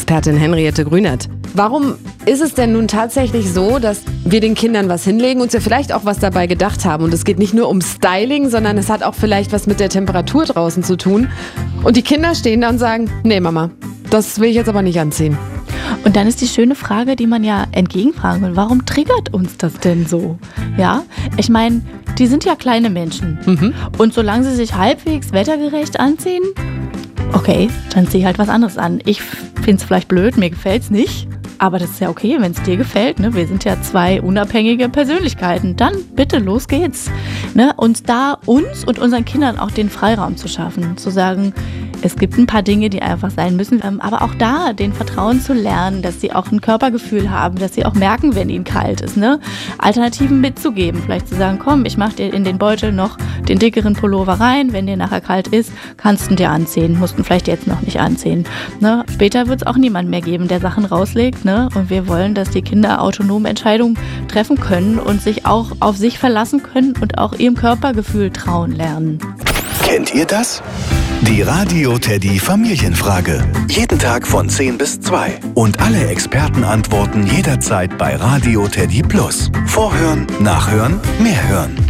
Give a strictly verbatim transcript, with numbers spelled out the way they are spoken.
Expertin Henriette Grünert. Warum ist es denn nun tatsächlich so, dass wir den Kindern was hinlegen, uns ja vielleicht auch was dabei gedacht haben? Und es geht nicht nur um Styling, sondern es hat auch vielleicht was mit der Temperatur draußen zu tun. Und die Kinder stehen da und sagen, nee Mama, das will ich jetzt aber nicht anziehen. Und dann ist die schöne Frage, die man ja entgegenfragen will, warum triggert uns das denn so? Ja, ich meine, die sind ja kleine Menschen. Mhm. Und solange sie sich halbwegs wettergerecht anziehen, okay, dann zieh halt was anderes an. Ich finde es vielleicht blöd, mir gefällt es nicht. Aber das ist ja okay, wenn es dir gefällt. Ne? Wir sind ja zwei unabhängige Persönlichkeiten. Dann bitte, los geht's. Ne? Und da uns und unseren Kindern auch den Freiraum zu schaffen, zu sagen, es gibt ein paar Dinge, die einfach sein müssen. Aber auch da den Vertrauen zu lernen, dass sie auch ein Körpergefühl haben, dass sie auch merken, wenn ihnen kalt ist. Ne? Alternativen mitzugeben. Vielleicht zu sagen, komm, ich mache dir in den Beutel noch den dickeren Pullover rein. Wenn dir nachher kalt ist, kannst du ihn dir anziehen. Musst ihn vielleicht jetzt noch nicht anziehen. Ne? Später wird es auch niemand mehr geben, der Sachen rauslegt. Ne? Und wir wollen, dass die Kinder autonom Entscheidungen treffen können und sich auch auf sich verlassen können und auch ihrem Körpergefühl trauen lernen. Kennt ihr das? Die Radio Teddy Familienfrage. Jeden Tag von zehn bis zwei. Und alle Experten antworten jederzeit bei Radio Teddy Plus. Vorhören, nachhören, mehr hören.